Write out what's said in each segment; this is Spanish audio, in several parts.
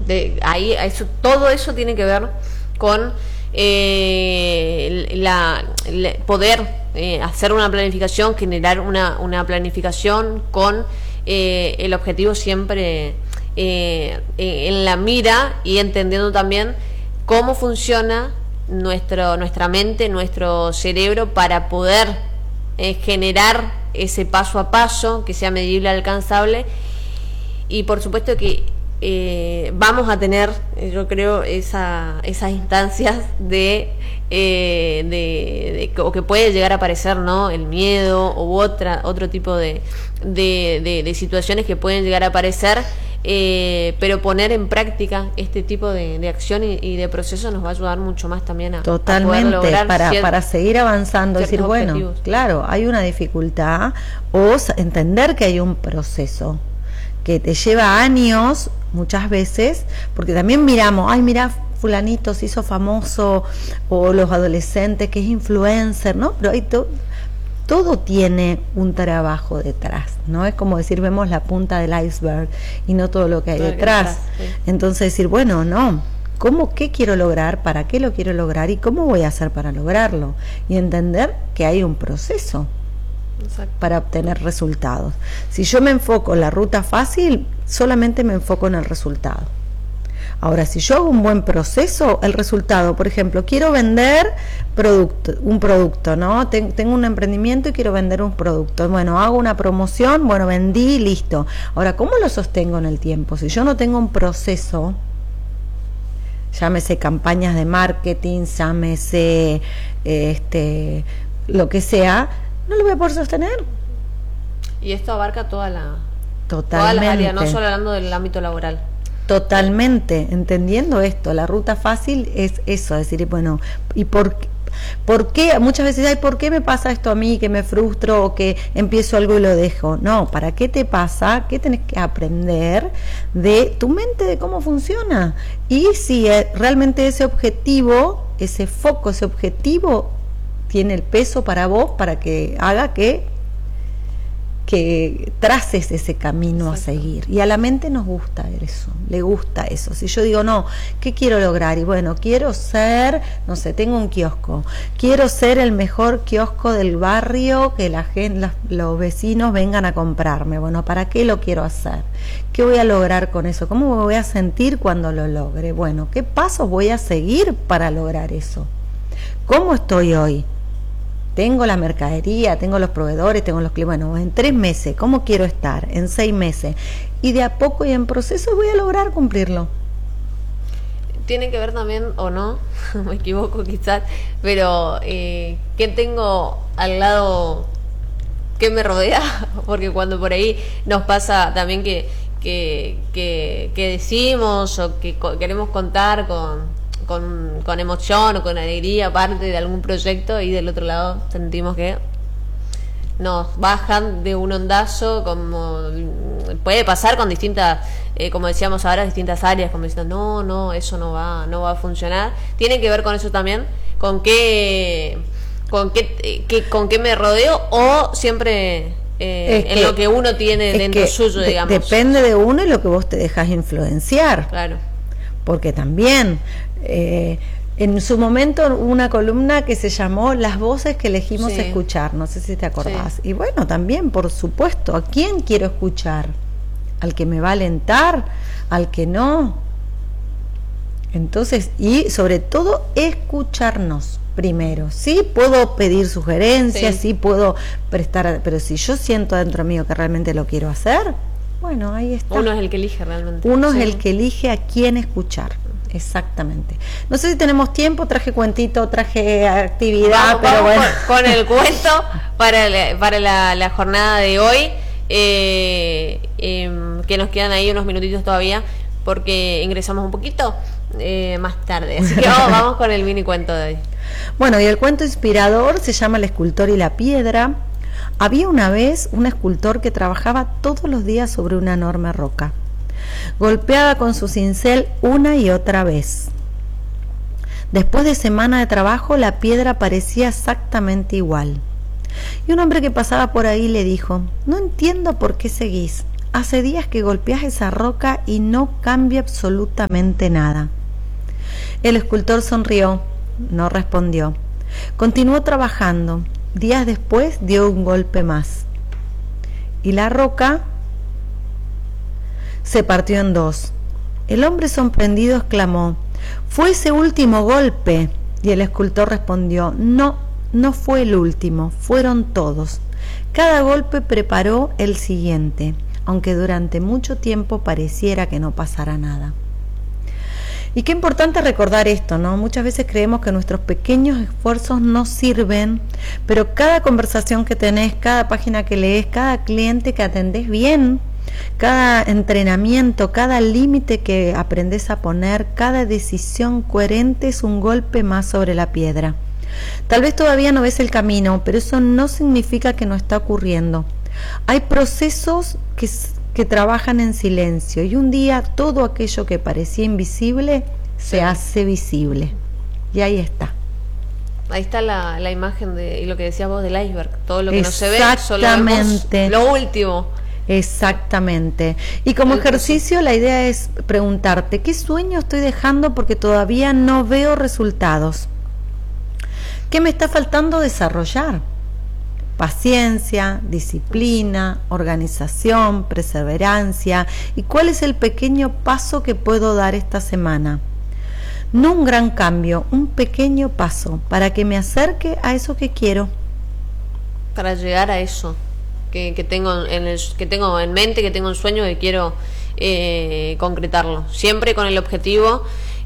Todo eso tiene que ver con poder hacer una planificación, generar una planificación con el objetivo siempre en la mira, y entendiendo también cómo funciona nuestra mente, nuestro cerebro, para poder generar ese paso a paso que sea medible, alcanzable. Y por supuesto que vamos a tener, yo creo, esas instancias o que puede llegar a aparecer, ¿no?, el miedo u otro tipo de situaciones que pueden llegar a aparecer, pero poner en práctica este tipo de acción y de proceso nos va a ayudar mucho más también a poder lograr para seguir avanzando, decir, bueno, objetivos. Claro, hay una dificultad, o entender que hay un proceso que te lleva años muchas veces, porque también miramos, mira, fulanito se hizo famoso, o los adolescentes que es influencer, ¿no? Pero hay todo tiene un trabajo detrás, ¿no? Es como decir, vemos la punta del iceberg y no todo lo que hay detrás. Sí. Entonces decir, bueno, no, ¿qué quiero lograr? ¿Para qué lo quiero lograr? ¿Y cómo voy a hacer para lograrlo? Y entender que hay un proceso. Exacto. Para obtener resultados. Si yo me enfoco en la ruta fácil, solamente me enfoco en el resultado. Ahora, si yo hago un buen proceso, el resultado, por ejemplo, quiero vender un producto, ¿no? Tengo un emprendimiento y quiero vender un producto. Bueno, hago una promoción, bueno, vendí, listo. Ahora, ¿cómo lo sostengo en el tiempo? Si yo no tengo un proceso, llámese campañas de marketing, llámese lo que sea, no lo voy a poder sostener. Y esto abarca todas las áreas, no solo hablando del ámbito laboral. Totalmente, entendiendo esto, la ruta fácil es eso, decir, bueno, ¿y por qué? Muchas veces ¿por qué me pasa esto a mí, que me frustro o que empiezo algo y lo dejo? No, ¿para qué te pasa? ¿Qué tenés que aprender de tu mente, de cómo funciona? Y si realmente ese objetivo, ese foco, ese objetivo tiene el peso para vos, para que haga que traces ese camino. Exacto. A seguir. Y a la mente nos gusta eso, le gusta eso. Si yo digo, no, ¿qué quiero lograr? Y bueno, quiero ser, no sé, tengo un kiosco, quiero ser el mejor kiosco del barrio, que la gente, los vecinos vengan a comprarme. Bueno, ¿para qué lo quiero hacer? ¿Qué voy a lograr con eso? ¿Cómo me voy a sentir cuando lo logre? Bueno, ¿qué pasos voy a seguir para lograr eso? ¿Cómo estoy hoy? Tengo la mercadería, tengo los proveedores, tengo los clientes. Bueno, en 3 meses, ¿cómo quiero estar? En 6 meses. Y de a poco y en proceso voy a lograr cumplirlo. Tiene que ver también, o no, me equivoco quizás, pero ¿qué tengo al lado? ¿Qué me rodea? Porque cuando por ahí nos pasa también que decimos o que queremos contar con emoción o con alegría parte de algún proyecto, y del otro lado sentimos que nos bajan de un ondazo, como puede pasar con distintas, como decíamos ahora, distintas áreas, como diciendo, no, eso no va a funcionar. Tiene que ver con eso también, con qué me rodeo, o siempre en lo que uno tiene dentro suyo, digamos. Depende de uno y lo que vos te dejas influenciar. Claro. Porque también en su momento una columna que se llamó Las voces que elegimos escuchar, no sé si te acordás. Sí. Y bueno, también, por supuesto, ¿a quién quiero escuchar? ¿Al que me va a alentar? ¿Al que no? Entonces, y sobre todo, escucharnos primero. Sí puedo pedir sugerencias, sí puedo prestar, pero si yo siento dentro mío que realmente lo quiero hacer, bueno, ahí está. Uno es el que elige realmente. Uno es el que elige a quién escuchar. Exactamente. No sé si tenemos tiempo, traje cuentito, traje actividad, pero bueno. Con el cuento para la jornada de hoy, que nos quedan ahí unos minutitos todavía, porque ingresamos un poquito más tarde. Así que vamos con el mini cuento de hoy. Bueno, y el cuento inspirador se llama El escultor y la piedra. Había una vez un escultor que trabajaba todos los días sobre una enorme roca. Golpeaba con su cincel una y otra vez. Después de semana de trabajo, la piedra parecía exactamente igual. Y un hombre que pasaba por ahí le dijo: no entiendo por qué seguís. hace días que golpeas esa roca y no cambia absolutamente nada. El escultor sonrió, no respondió. Continuó trabajando. Días después dio un golpe más. Y la roca se partió en dos. El hombre sorprendido exclamó: «¿Fue ese último golpe?». Y el escultor respondió: «No, no fue el último, fueron todos. Cada golpe preparó el siguiente, aunque durante mucho tiempo pareciera que no pasara nada». Y qué importante recordar esto, ¿no? Muchas veces creemos que nuestros pequeños esfuerzos no sirven, pero cada conversación que tenés, cada página que lees, cada cliente que atendés bien, cada entrenamiento, cada límite que aprendés a poner, cada decisión coherente es un golpe más sobre la piedra. Tal vez todavía no ves el camino, pero eso no significa que no está ocurriendo. Hay procesos que trabajan en silencio y un día todo aquello que parecía invisible se hace visible. Y ahí está. Ahí está la imagen y lo que decías vos del iceberg. Todo lo que no se ve, solo vemos lo último. Exactamente. Y como ejercicio la idea es preguntarte: ¿qué sueño estoy dejando porque todavía no veo resultados? ¿Qué me está faltando desarrollar? Paciencia, disciplina, organización, perseverancia. ¿Y cuál es el pequeño paso que puedo dar esta semana? No un gran cambio, un pequeño paso para que me acerque a eso que quiero. Para llegar a eso que tengo en mente, que tengo un sueño, que quiero concretarlo. Siempre con el objetivo,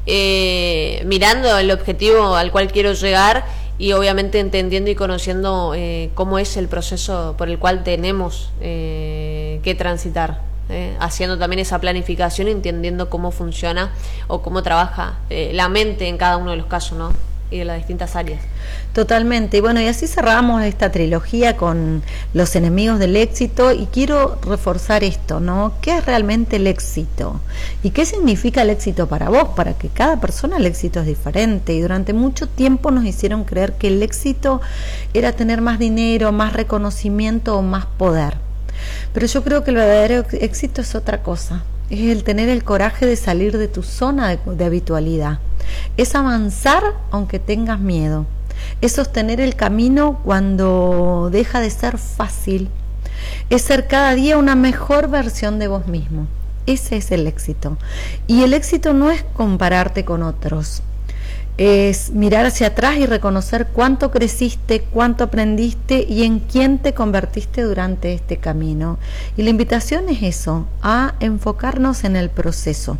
mirando el objetivo al cual quiero llegar, y obviamente entendiendo y conociendo cómo es el proceso por el cual tenemos que transitar, haciendo también esa planificación, entendiendo cómo funciona o cómo trabaja la mente en cada uno de los casos, ¿no? Y de las distintas áreas. Totalmente. Y bueno, y así cerramos esta trilogía con los enemigos del éxito, y quiero reforzar esto, ¿no? ¿Qué es realmente el éxito? ¿Y qué significa el éxito para vos? Para que cada persona el éxito es diferente, y durante mucho tiempo nos hicieron creer que el éxito era tener más dinero, más reconocimiento o más poder. Pero yo creo que el verdadero éxito es otra cosa. Es el tener el coraje de salir de tu zona de habitualidad. Es avanzar aunque tengas miedo. Es sostener el camino cuando deja de ser fácil. Es ser cada día una mejor versión de vos mismo. Ese es el éxito. Y el éxito no es compararte con otros. Es mirar hacia atrás y reconocer cuánto creciste, cuánto aprendiste y en quién te convertiste durante este camino. Y la invitación es eso, a enfocarnos en el proceso.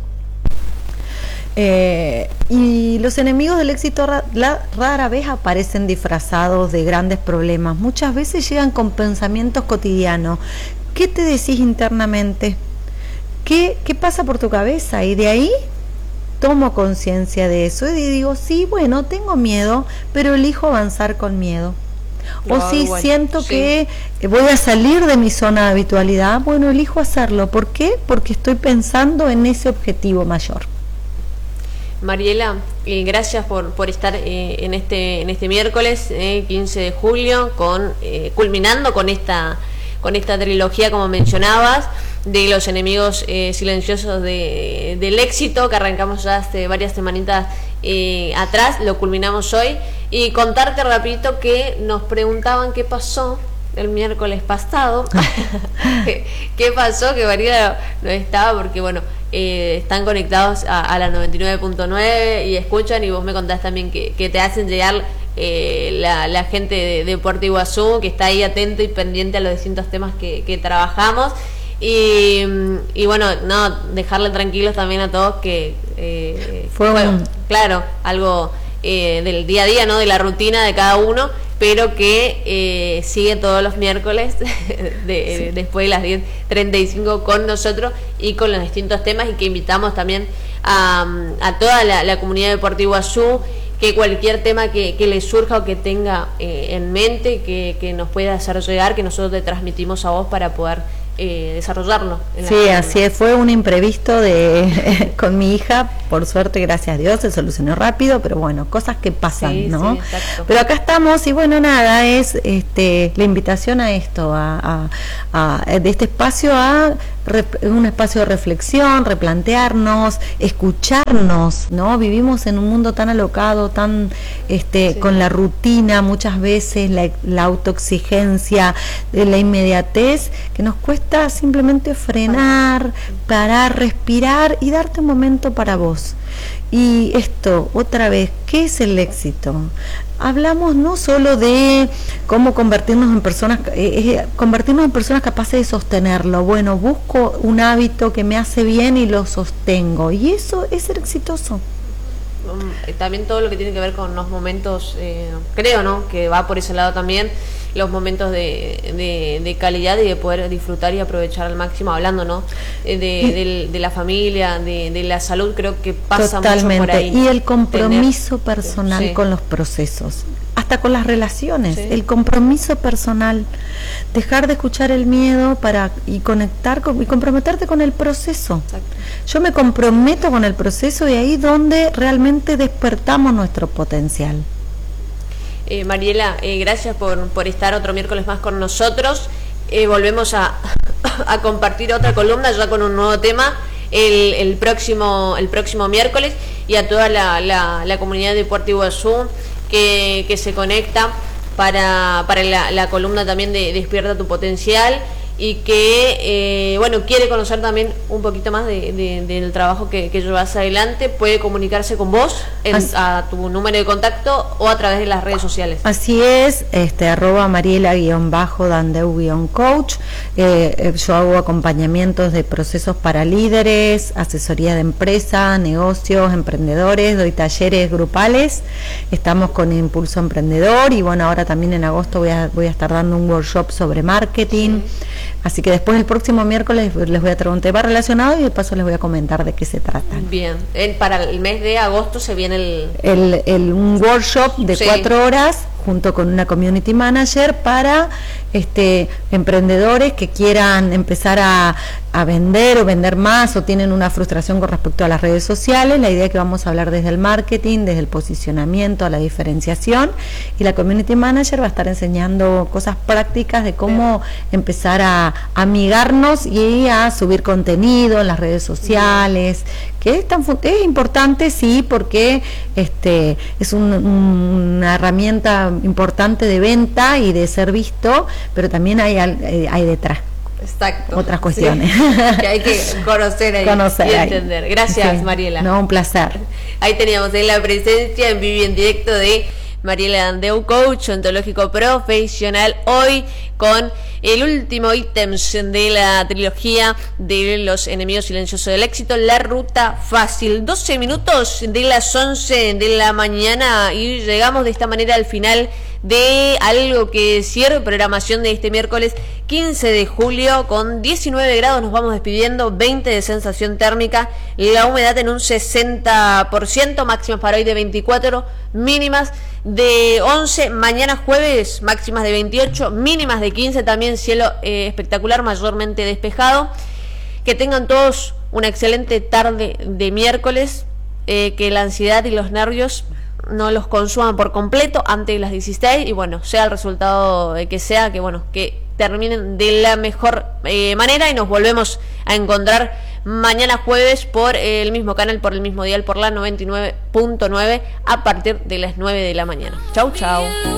Y los enemigos del éxito rara vez aparecen disfrazados de grandes problemas. Muchas veces llegan con pensamientos cotidianos. ¿Qué te decís internamente? ¿Qué pasa por tu cabeza? Y de ahí tomo conciencia de eso y digo: sí, bueno, tengo miedo, pero elijo avanzar con miedo. O si siento que voy a salir de mi zona de habitualidad, bueno, elijo hacerlo. ¿Por qué? Porque estoy pensando en ese objetivo mayor. Mariela, gracias por estar en este miércoles 15 de julio, culminando con esta trilogía, como mencionabas, de los enemigos silenciosos del éxito, que arrancamos ya hace varias semanitas atrás, lo culminamos hoy. Y contarte rapidito que nos preguntaban qué pasó el miércoles pasado. ¿Qué pasó? Que Mariela no estaba porque, bueno, están conectados a la 99.9 y escuchan, y vos me contás también que te hacen llegar la gente de Puerto Iguazú, que está ahí atento y pendiente a los distintos temas que trabajamos. Y bueno, no, dejarle tranquilos también a todos que fue claro, algo del día a día, ¿no? De la rutina de cada uno, pero que sigue todos los miércoles después de las 10:35 con nosotros y con los distintos temas, y que invitamos también a toda la comunidad de Puerto Iguazú, que cualquier tema que le surja o que tenga en mente, que nos pueda hacer llegar, que nosotros te transmitimos a vos para poder desarrollarlo. Sí, así es, fue un imprevisto con mi hija, por suerte, gracias a Dios, se solucionó rápido, pero bueno, cosas que pasan, sí, ¿no? Sí, exacto. Pero acá estamos y bueno, nada, es la invitación a esto, de este espacio a un espacio de reflexión, replantearnos, escucharnos, ¿no? Vivimos en un mundo tan alocado, tan sí. Con la rutina, muchas veces la autoexigencia, la inmediatez, que nos cuesta simplemente frenar, parar, respirar y darte un momento para vos. Y esto, otra vez, ¿qué es el éxito? Hablamos no solo de cómo convertirnos en personas capaces de sostenerlo. Bueno, busco un hábito que me hace bien y lo sostengo. Y eso es ser exitoso. También todo lo que tiene que ver con los momentos, creo, ¿no? Que va por ese lado también, los momentos de calidad y de poder disfrutar y aprovechar al máximo, hablando, ¿no? De la familia, de la salud, creo que pasa totalmente. Mucho por ahí. Y el compromiso personal sí. Con los procesos, hasta con las relaciones, sí. El compromiso personal, dejar de escuchar el miedo y comprometerte con el proceso. Exacto. Yo me comprometo con el proceso y ahí donde realmente despertamos nuestro potencial. Mariela, gracias por estar otro miércoles más con nosotros. Volvemos a compartir otra columna ya con un nuevo tema el próximo miércoles, y a toda la comunidad de Puerto Iguazú que se conecta para la columna también de Despierta tu Potencial, y que quiere conocer también un poquito más del trabajo que llevas adelante. Puede comunicarse con vos a tu número de contacto o a través de las redes sociales. Así es, @Mariela_Dandeu_coach. Yo hago acompañamientos de procesos para líderes, asesoría de empresa, negocios, emprendedores, doy talleres grupales. Estamos con Impulso Emprendedor, y bueno, ahora también en agosto voy a estar dando un workshop sobre marketing. Sí. Así que después el próximo miércoles les voy a traer un tema relacionado y de paso les voy a comentar de qué se trata. Bien, para el mes de agosto se viene un workshop de 4 horas junto con una community manager para emprendedores que quieran empezar a vender o vender más, o tienen una frustración con respecto a las redes sociales. La idea es que vamos a hablar desde el marketing, desde el posicionamiento, a la diferenciación, y la community manager va a estar enseñando cosas prácticas de cómo empezar a amigarnos y a subir contenido en las redes sociales, que es importante, sí, porque es una herramienta importante de venta y de ser visto, pero también hay detrás. Exacto. Otras cuestiones. Sí, que hay que conocer y entender. Gracias, sí. Mariela. No, un placer. Ahí teníamos la presencia en vivo y en directo de Mariela Dandeu, coach ontológico profesional, hoy con el último ítem de la trilogía de los enemigos silenciosos del éxito, la ruta fácil. 12 minutos de las 11 de la mañana y llegamos de esta manera al final de algo que cierre programación de este miércoles 15 de julio con 19 grados. Nos vamos despidiendo, 20 de sensación térmica, la humedad en un 60%, máximas para hoy de 24, mínimas de 11, mañana jueves máximas de 28, mínimas de 15, también cielo espectacular, mayormente despejado. Que tengan todos una excelente tarde de miércoles, que la ansiedad y los nervios no los consuman por completo antes de las 16, y bueno, sea el resultado que sea, que terminen de la mejor manera, y nos volvemos a encontrar mañana jueves por el mismo canal, por el mismo dial, por la 99.9 a partir de las 9 de la mañana. Chau, chau.